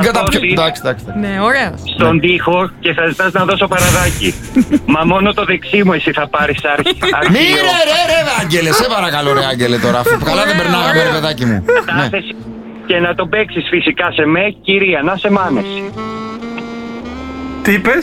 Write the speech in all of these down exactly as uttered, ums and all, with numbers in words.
Για τα πιο. Εντάξει, εντάξει. Ναι, ωραίο. Στον τοίχο και θα ζητάς να δώσω παραδάκι. Μα μόνο το δεξί μου εσύ θα πάρεις αρχή. Μη ρε, ρε, ρε, Άγγελε, σε παρακαλώ, ρε, Άγγελε τώρα. Καλά δεν περνάγαμε, ρε, παιδάκι μου. Και να το παίξεις φυσικά σε με, κυρία, να σε μάνεση. Τι είπες?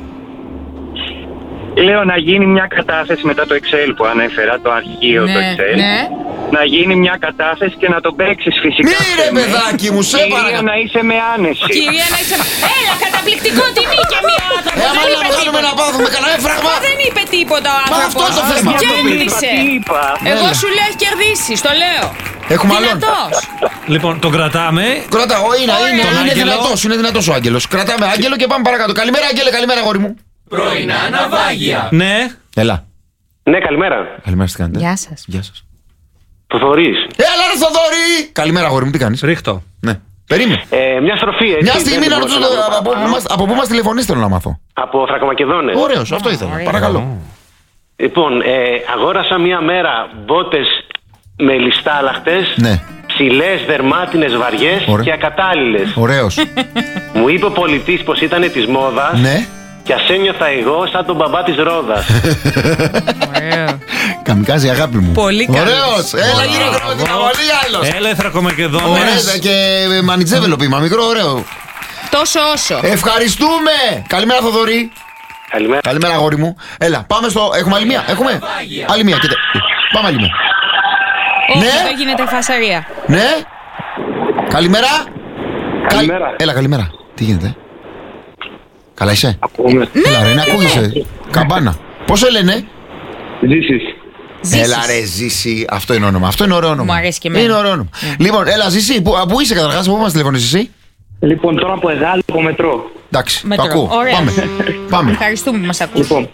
Λέω να γίνει μια κατάθεση μετά το Excel που ανέφερα, το αρχείο Ναι, το Excel. ναι. Να γίνει μια κατάθεση και να το παίξεις φυσικά. Μη ρε, σε με. παιδάκι μου, σε Κυρία, παρακαλώ. να είσαι με άνεση. Κυρία, να είσαι. Έλα, καταπληκτικό, τι μπήκε μία άνθρωπο. Ε, άμα Δεν να είπε βγάλουμε τίποτα. να πάθουμε κανένα έφραγμα. Δεν είπε τίποτα ο Μα άνθρωπος. αυτό το θέμα. Κέρδισε. Τι είπα. Εγώ Έλα. σου λέω έχει κερδίσει, το λέω. Έχουμε άλλον. Δυνατός. Λοιπόν, τον κρατάμε. Κρατάω, είναι, είναι, Τον είναι Άγγελο. δυνατός, είναι δυνατός ο Άγγελος. Κρατάμε Άγγελο και πάμε παρακάτω. Καλημέρα, Άγγελε, καλημέρα, αγόρι μου. Πρωινά ναυάγια. Ναι. Έλα. Ναι, καλημέρα. Καλημέρα, τι κάνετε? Γεια σας. Γεια σας. Θοδωρής. Έλα, ρε Θοδωρή! Καλημέρα, αγόρι μου, τι κάνεις? Ρίχτω. Ναι. Περίμενε. Ε, μια στροφή, έτσι. Μια δεν στιγμή να μπορούσα ρωτήσω βρω από πού παραπάνω. μας- από πού μας τηλεφωνείς, θέλω να μάθω. Από Θρακομακεδόνες. Ωραίος, αυτό ήθελα. Ωραία. Παρακαλώ. Λοιπόν, ε, αγόρασα μια μέρα μπότες με λιστάλαχτες, Ναι. ψηλές, δερμάτινες, βαριές Ωραία. και ακατάλληλες. Ωραίος. Μου είπε ο πολιτής πως ήταν της μόδας Ναι. και ας ένιωθα εγώ σαν τον μπαμπά της Ρόδας. Ωραίο. Καμικάζει, αγάπη μου. Πολύ καλός. Ωραίος. Έλα, γύρω κρότινα, πολύ άλλος. Έλα, Θρακομακεδόνες. Ωραία, και μανιτζέβελο πήμα, μικρό, ωραίο. Τόσο όσο. Ευχαριστούμε! Καλημέρα, Θοδωρή. Καλημέρα. Καλημέρα, αγόρι μου. Έλα, πάμε στο. Έχουμε άλλη μία. Έχουμε. Άλλη μία, κοίτα. Πάμε άλλη μία. Όχι, Ναι. δεν γίνεται φασαρία. Ναι. Καλημέρα. Καλημέρα. Καλ- Έλα, καλημέρα. Τι γίνεται? Καλά είσαι? Ακούμε. Έλα, ρε, να ακούγεσαι. Καμπάνα. Πώς σε λένε? Ζήσεις. Ζήσεις. Έλα, ρε, Ζήση. Αυτό είναι όνομα. Αυτό είναι ωραίο όνομα. Μου αρέσει και εμένα. Είναι ωραίο όνομα. Λοιπόν, έλα, Ζήση, που, από πού είσαι καταρχάς, από πού μας τηλεφωνείς εσύ? Λοιπόν, τώρα από Εγάλη, από μετρό. Εντάξει, Μετρό. το ακούω. Ωραία. Πάμε. Πάμε. Ευχαριστούμε που μας ακούς. Λοιπόν,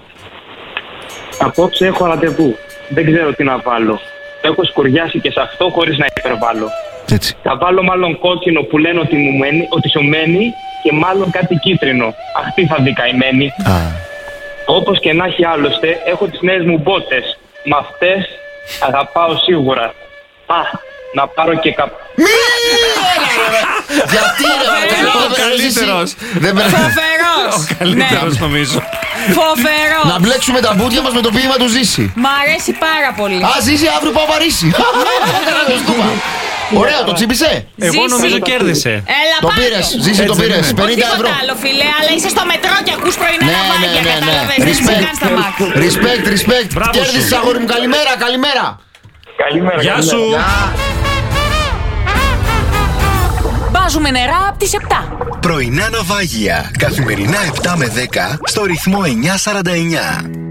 απόψε έχω ραντεβού. Δεν ξέρω τι να βάλω. Έχω σκουριάσει και σε αυτό χωρίς να υπερβάλλω. Έτσι. Θα βάλω μάλλον κόκκινο που λένε ότι, μου μένει, ότι σου μένει και μάλλον κάτι κίτρινο. Αυτή θα δει καημένη. Α. Όπως και να έχει άλλωστε, έχω τις νέες μου μπότες. Με αυτές αγαπάω σίγουρα. Α, να πάρω και καπ... Μη! Γιατί ρε, Ο καλύτερος. Δεν πρέπει. Φοβερός. Καλύτερος Ναι. νομίζω. Φοβερός. Να μπλέξουμε τα μπούτια μας με το ποίημα του Ζήση. Μ' αρέσει πάρα πολύ. Α, Ζήση, αύριο πάω Παρίσι. Ωραία, το τσίπησε. Εγώ Ζήση. νομίζω κέρδισε. Έλα Το πάρ' πήρες, Ζήση, το Έτσι δεν πήρες. είναι. πενήντα Όχι ευρώ. τίποτα άλλο, φιλέ, αλλά είσαι στο μετρό και ακούς πρωινά Ναι, ναι, ναυάγια, ναι, ναι. κατάλαβες. Δεν είσαι καν στα μάτια. Respect, respect. Μπράβο Κέρδισες, σου. αγόρι μου, καλημέρα, καλημέρα. Καλημέρα. Γεια σου. Βάζουμε νερά από τις επτά. Πρωινά ναυάγια. Καθημερινά επτά με δέκα στο ρυθμό εννιά σαράντα εννιά.